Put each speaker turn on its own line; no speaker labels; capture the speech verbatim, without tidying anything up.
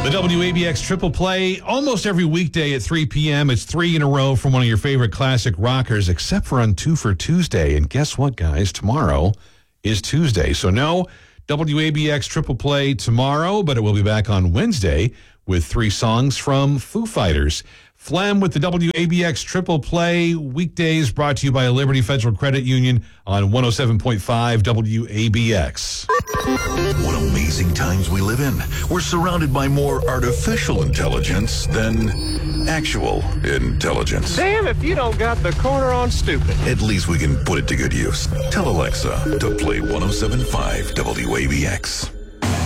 The W A B X Triple Play, almost every weekday at three p.m. It's three in a row from one of your favorite classic rockers, except for on Two for Tuesday. And guess what, guys? Tomorrow is Tuesday. So no W A B X Triple Play tomorrow, but it will be back on Wednesday with three songs from Foo Fighters. Phlegm with the W A B X Triple Play weekdays, brought to you by Liberty Federal Credit Union on one oh seven point five W A B X.
What amazing times we live in. We're surrounded by more artificial intelligence than actual intelligence.
Damn if you don't got the corner on stupid.
At least we can put it to good use. Tell Alexa to play one oh seven point five W A B X.